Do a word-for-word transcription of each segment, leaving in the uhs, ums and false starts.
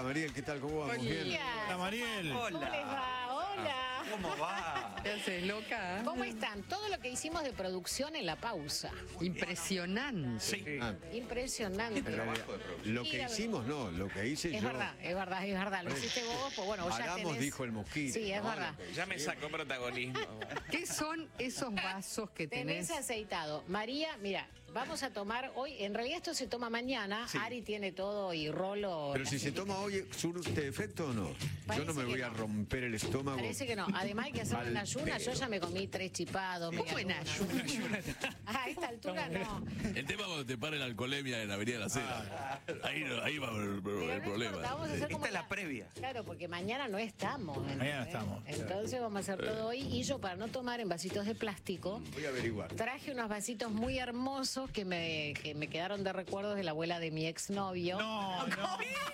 Mariel, ¿qué tal? ¿Cómo vamos? Buen Bien. día. Hola, Mariel. ¿Cómo les va? Hola. ¿Cómo va? ¿Qué haces, loca? ¿Cómo están? Todo lo que hicimos de producción en la pausa. Impresionante. Sí. Ah, Impresionante. pero lo que Mira, hicimos no, lo que hice Es yo. verdad, es verdad, es verdad. Lo hiciste vos, pues bueno, vos ya Hagamos, tenés... dijo el mosquito. Sí, es No, verdad. lo que Ya me sacó protagonismo. ¿Qué son esos vasos que Tenés tenés? aceitado. María, mira, vamos a tomar hoy, en realidad esto se toma mañana, Sí. Ari tiene todo y Rolo... Pero las si se indica- toma hoy, ¿surte efecto o no? Yo Parece no me que voy a no. romper el estómago. Parece que no. Además hay que hacer Al una ayuna. Yo pedo. ya me comí tres chipados. ¿Cómo media en luna. ayuna? A esta altura no. El tema cuando te pare la alcoholemia en la Avenida La Cera. Ahí, no- ahí va a haber el, Pero no el problema. importa, vamos a hacer como Esta es la previa. Claro, porque mañana no estamos. ¿entendés? Mañana no estamos. Entonces vamos a hacer todo hoy. Y yo, para no tomar en vasitos de plástico, Voy a averiguar. traje unos vasitos muy hermosos que me, que me quedaron de recuerdos de la abuela de mi exnovio. No, no.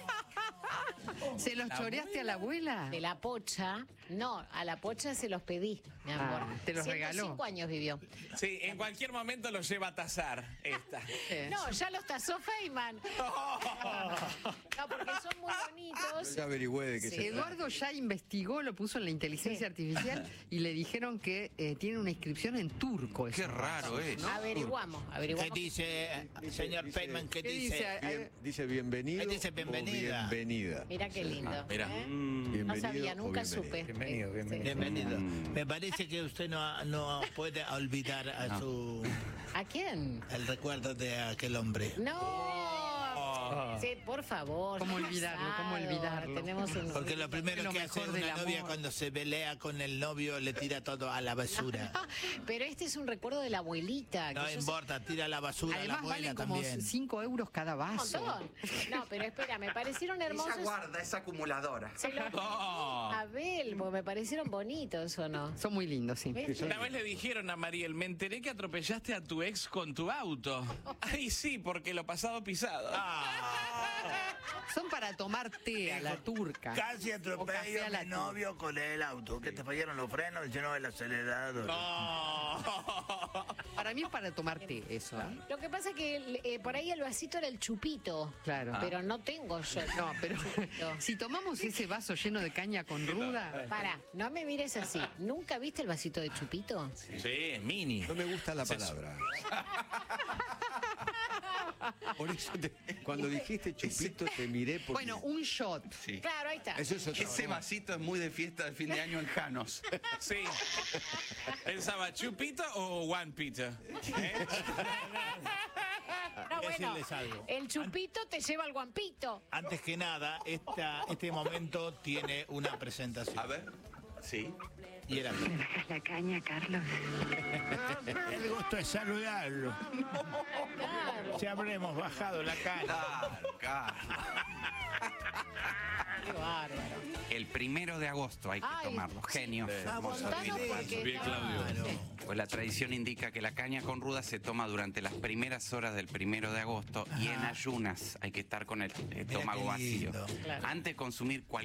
¿Se los choreaste a la abuela? De la Pocha. No, a la Pocha se los pedí, mi amor. Ah, te los ciento cinco regaló. años vivió. Sí, en cualquier momento lo lleva a tasar esta. No, ya los tasó Feynman. No, porque son muy bonitos. Yo ya averigüé de qué se trata. Eduardo ya investigó, lo puso en la inteligencia Sí. artificial y le dijeron que eh, tiene una inscripción en turco. Qué esos raro vasos, es. ¿no? Averiguamos, ¿Qué averiguamos. dice, señor dice- Feynman? ¿Qué ¿Qué dice? dice? Bien- dice bienvenido. Ahí dice bienvenida. O bienvenida. Mira qué lindo. Mira. ¿eh? Bienvenido No sabía, o nunca bienvenida. supe. Bienvenido, Eh, bienvenido. sí. Bienvenido. Me parece que usted no, no puede olvidar a su ¿A quién? el recuerdo de aquel hombre. No. Sí, por favor. ¿Cómo qué olvidarlo? ¿Cómo pasado. olvidarlo? Tenemos un... Porque lo primero Lo que hace mejor del una novia amor. cuando se pelea con el novio le tira todo a la basura. Pero este es un recuerdo de la abuelita. No que yo sé- importa, tira la basura a la Además abuela valen como también. cinco euros cada Un vaso. montón. No, pero espera, me parecieron hermosos. Ella guarda, es acumuladora. Se los pedí a Abel, porque me parecieron bonitos, ¿o no? Son muy lindos, sí. ¿Ves? Una vez le dijeron a Mariel, me enteré que atropellaste a tu ex con tu auto. Ay, sí, porque lo pasado pisado. Son para tomar té a la turca. Casi O café atropello a a la mi novio con el auto. ¿Qué te fallaron los frenos? Llenó el acelerador. Para mí es para tomar té eso, ¿eh? Lo que pasa es que eh, por ahí el vasito era el chupito. Claro. Pero no tengo yo. No, pero Chupito. si tomamos ese vaso lleno de caña con ruda, Pará, no me mires así. ¿Nunca viste el vasito de chupito? Sí, es mini. No me gusta la palabra. Por eso te- cuando dijiste chupito te miré porque... bueno, un shot. Sí. Claro, ahí está. Eso es otra Ese cosa. vasito es muy de fiesta de fin de año en Janos. Sí. ¿Pensaba chupito o one pito? ¿Eh? No, bueno, Decirles algo. el chupito te lleva al guampito. Antes que nada, esta, este momento tiene una presentación. A ver. Sí. Y era La caña, Carlos. el gusto es saludarlo. Claro, Ya habremos bajado la caña. Claro, claro. qué bárbaro. El primero de agosto hay que Ay, tomarlo. Genio. Contanos porque Bien, está- Claudio. Sí. Pues la tradición indica que la caña con ruda se toma durante las primeras horas del primero de agosto y en ayunas hay que estar con el estómago qué vacío. lindo. Claro. Antes de consumir cualquier